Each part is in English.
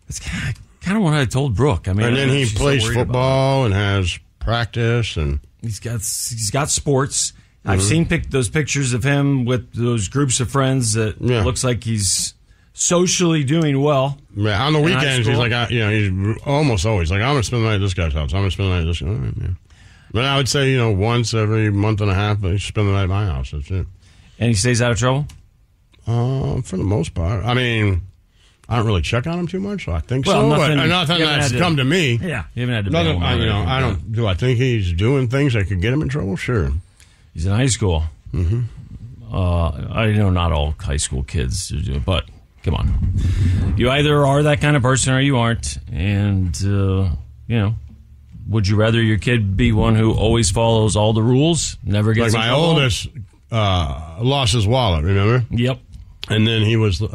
That's kind of what I told Brooke. I mean, and then he plays football and has practice, and he's got sports. I've seen those pictures of him with those groups of friends that looks like he's socially doing well. Yeah, on the weekends, he's like, he's almost always like, I'm going to spend the night at this guy's house. I'm going to spend the night at this guy's house. All right, man. But I would say, once every month and a half, I spend the night at my house. That's it. And he stays out of trouble? For the most part. I mean, I don't really check on him too much, so I think well, so. Nothing that's come to me. Yeah, you haven't had to nothing, I don't. Do I think he's doing things that could get him in trouble? Sure. He's in high school. Mm-hmm. I know not all high school kids do it, but come on. You either are that kind of person or you aren't. And, would you rather your kid be one who always follows all the rules, never gets in trouble? Like my oldest lost his wallet, remember? Yep. And then he was, we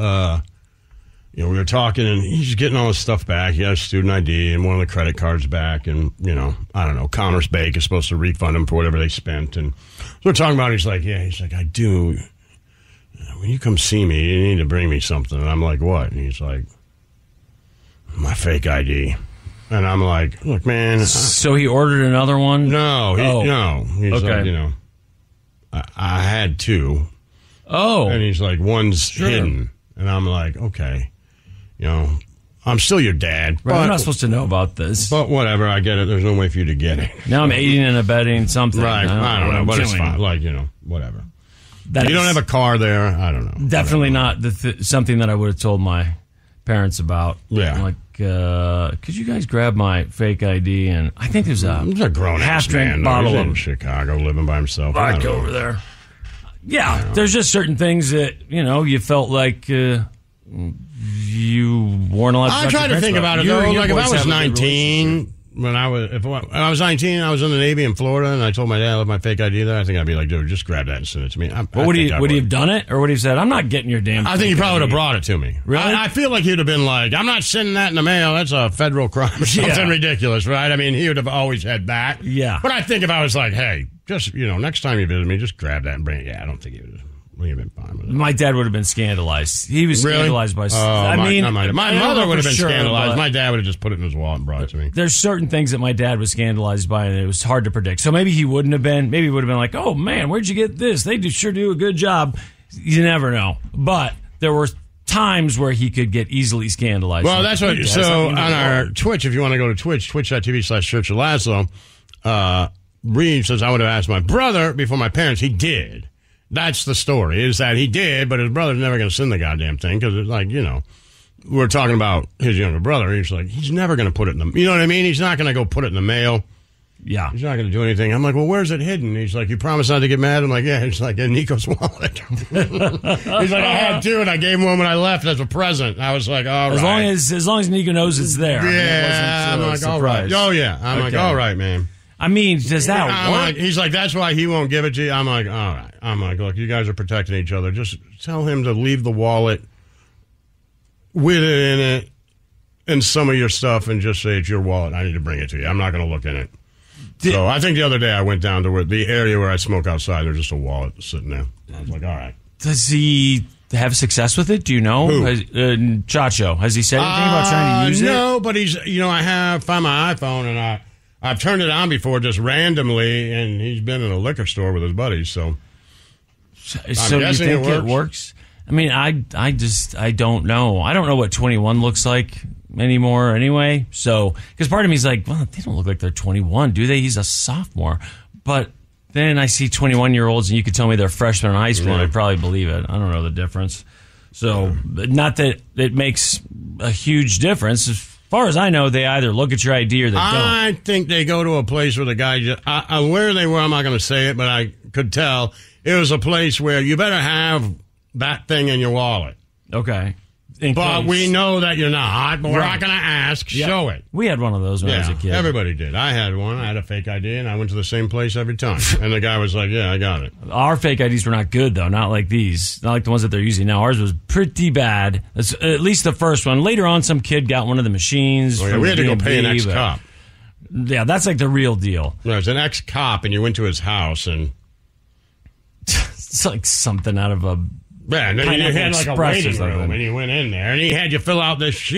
were talking, and he's getting all his stuff back. He has student ID and one of the credit cards back, and, I don't know, Commerce Bank is supposed to refund him for whatever they spent. And so we're talking about it. He's like, I do. When you come see me, you need to bring me something. And I'm like, what? And he's like, my fake ID. And I'm like, look, man. So he ordered another one? No. No. He's like, I had two. Oh. And he's like, one's hidden. And I'm like, okay. I'm still your dad. Right, I'm not supposed to know about this. But whatever, I get it. There's no way for you to get it. Now I'm aiding and abetting something. Right. I don't know, but it's fine. Like, whatever. You don't have a car there. I don't know. Definitely not something that I would have told my parents about. Yeah. I'm like, could you guys grab my fake ID? And I think there's a grown-ass half-drink man bottle in Chicago living by himself. Vodka over there. Yeah, there's just certain things that, you felt like you weren't allowed to. I tried to think about it, though. Like, if I was 19... When I was 19, I was in the Navy in Florida, and I told my dad I left my fake ID there. I think I'd be like, dude, just grab that and send it to me. Would he have done it, or would he have said, I'm not getting your damn? I think he probably would have brought it to me. Really? I feel like he'd have been like, I'm not sending that in the mail. That's a federal crime or something ridiculous, right? I mean, he would have always had that. Yeah. But I think if I was like, hey, just next time you visit me, just grab that and bring it. Yeah, I don't think he would have. Been fine with it. My dad would have been scandalized. He was scandalized by. My mother would have been scandalized. My dad would have just put it in his wallet and brought it to me. There's certain things that my dad was scandalized by, and it was hard to predict. So maybe he wouldn't have been. Maybe he would have been like, "Oh man, where'd you get this? They sure do a good job." You never know. But there were times where he could get easily scandalized. Well, that's what. So on our Twitch, if you want to go to Twitch, twitch.tv/Church of Laszlo, Reed says I would have asked my brother before my parents. He did. That's the story, is that he did, but his brother's never going to send the goddamn thing, because it's like, we're talking about his younger brother. He's like, he's never going to put it in the, you know what I mean? He's not going to go put it in the mail. Yeah. He's not going to do anything. I'm like, well, where's it hidden? He's like, you promised not to get mad? I'm like, yeah. He's like, in Nico's wallet. He's like, I had two, and I gave him one when I left as a present. I was like, all right. As long as Nico knows it's there. Yeah, I'm like, all right. Oh, yeah. I'm like, all right, man. I mean, does that work? Like, he's like, that's why he won't give it to you. I'm like, all right. I'm like, look, you guys are protecting each other. Just tell him to leave the wallet with it in it and some of your stuff, and just say it's your wallet. I need to bring it to you. I'm not going to look in it. So I think the other day I went down to the area where I smoke outside. There's just a wallet sitting there. I was like, all right. Does he have success with it? Do you know? Who? Chacho. Has he said anything about trying to use it? No, but he's, I have found my iPhone, and I've turned it on before just randomly, and he's been in a liquor store with his buddies, so you think it works? I mean, I don't know. I don't know what 21 looks like anymore anyway, so, because part of me is like, well, they don't look like they're 21, do they? He's a sophomore. But then I see 21-year-olds, and you could tell me they're freshmen in high school, and I'd probably believe it. I don't know the difference. So, not that it makes a huge difference. As far as I know, they either look at your ID or they don't. I think they go to a place where the guy just... where they were, I'm not going to say it, but I could tell. It was a place where you better have that thing in your wallet. Okay. But we know that you're not, but we're not going to ask. Yeah. Show it. We had one of those when I was a kid. Everybody did. I had one. I had a fake ID, and I went to the same place every time. And the guy was like, yeah, I got it. Our fake IDs were not good, though. Not like these. Not like the ones that they're using now. Ours was pretty bad. That's, at least the first one. Later on, some kid got one of the machines. Oh, yeah, we had to go pay an ex-cop. Yeah, that's like the real deal. No, it's an ex-cop, and you went to his house, and... It's like something out of a... Yeah, and then you had like a waiting room, and you went in there, and he had you fill out this sheet.